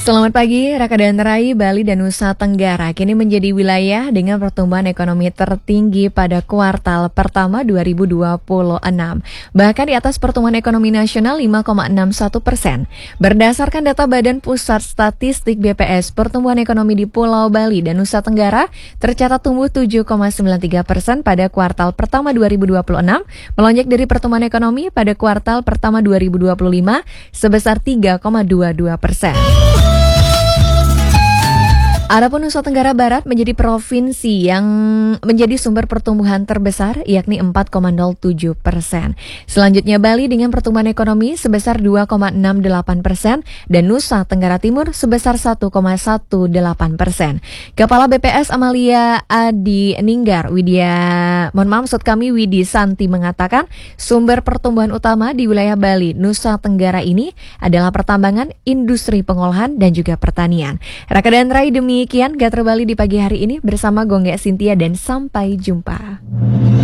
Selamat pagi, Raka dan Rai. Bali dan Nusa Tenggara kini menjadi wilayah dengan pertumbuhan ekonomi tertinggi pada kuartal pertama 2026. Bahkan di atas pertumbuhan ekonomi nasional 5,61%. Berdasarkan data Badan Pusat Statistik BPS, pertumbuhan ekonomi di Pulau Bali dan Nusa Tenggara tercatat tumbuh 7,93% pada kuartal pertama 2026, melonjak dari pertumbuhan ekonomi pada kuartal pertama 2025 sebesar 3,22%. Adapun Nusa Tenggara Barat menjadi provinsi yang menjadi sumber pertumbuhan terbesar, yakni 4,07%. Selanjutnya Bali dengan pertumbuhan ekonomi sebesar 2,68% dan Nusa Tenggara Timur sebesar 1,18%. Kepala BPS Amalia Adi Ninggar, Widi Santi mengatakan sumber pertumbuhan utama di wilayah Bali, Nusa Tenggara ini adalah pertambangan, industri pengolahan, dan juga pertanian. Raka dan Rai, demikian Gatra Bali di pagi hari ini bersama Gongga Sintia dan sampai jumpa.